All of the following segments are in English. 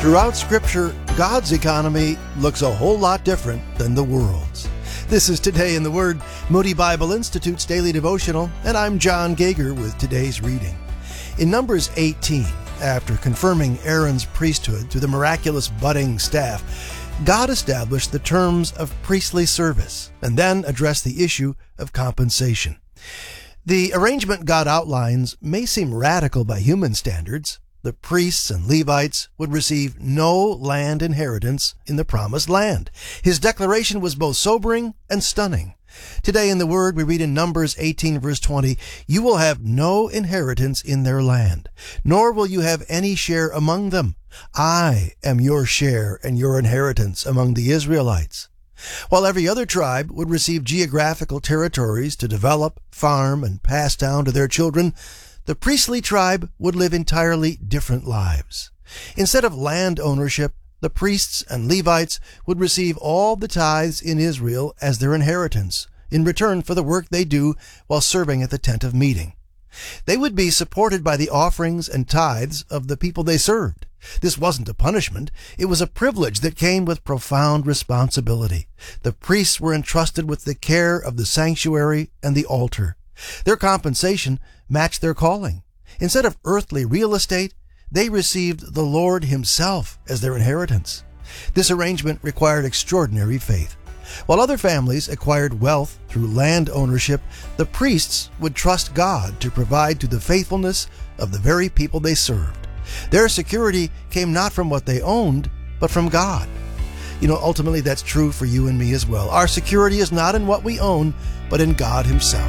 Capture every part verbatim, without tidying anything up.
Throughout Scripture, God's economy looks a whole lot different than the world's. This is Today in the Word, Moody Bible Institute's daily devotional, and I'm John Gager with today's reading. In Numbers eighteen, after confirming Aaron's priesthood through the miraculous budding staff, God established the terms of priestly service and then addressed the issue of compensation. The arrangement God outlines may seem radical by human standards. The priests and Levites would receive no land inheritance in the promised land. His declaration was both sobering and stunning. Today in the Word, we read in Numbers eighteen, verse twenty, "You will have no inheritance in their land, nor will you have any share among them. I am your share and your inheritance among the Israelites." While every other tribe would receive geographical territories to develop, farm, and pass down to their children, the priestly tribe would live entirely different lives. Instead of land ownership, the priests and Levites would receive all the tithes in Israel as their inheritance in return for the work they do while serving at the tent of meeting. They would be supported by the offerings and tithes of the people they served. This wasn't a punishment. It was a privilege that came with profound responsibility. The priests were entrusted with the care of the sanctuary and the altar. Their compensation matched their calling. Instead of earthly real estate, they received the Lord Himself as their inheritance. This arrangement required extraordinary faith. While other families acquired wealth through land ownership, the priests would trust God to provide to the faithfulness of the very people they served. Their security came not from what they owned, but from God. You know, ultimately that's true for you and me as well. Our security is not in what we own, but in God Himself.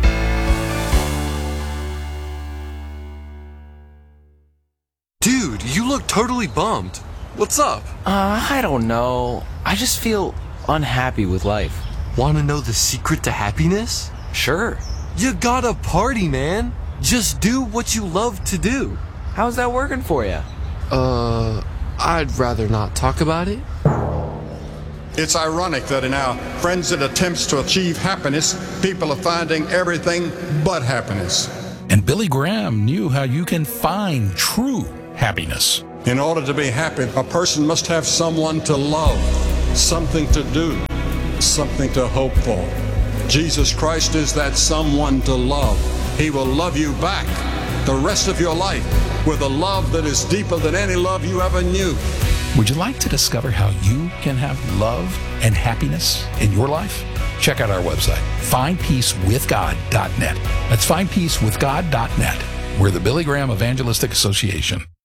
Dude, you look totally bummed. What's up? Uh, I don't know. I just feel unhappy with life. Want to know the secret to happiness? Sure. You gotta party, man. Just do what you love to do. How's that working for you? Uh, I'd rather not talk about it. It's ironic that in our frenzied attempts to achieve happiness, people are finding everything but happiness. And Billy Graham knew how you can find true happiness. In order to be happy, a person must have someone to love, something to do, something to hope for. Jesus Christ is that someone to love. He will love you back the rest of your life with a love that is deeper than any love you ever knew. Would you like to discover how you can have love and happiness in your life? Check out our website, find peace with god dot net. That's find peace with god dot net. We're the Billy Graham Evangelistic Association.